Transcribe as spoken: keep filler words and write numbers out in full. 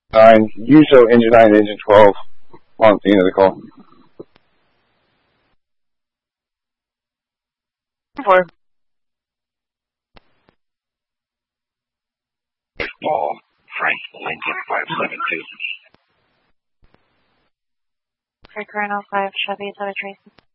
nine, U S O engine nine, engine twelve, on the end of the call. Four. Ball, Frank, Lincoln, five seven two. For Colonel five, Chevy, is that a Tracy?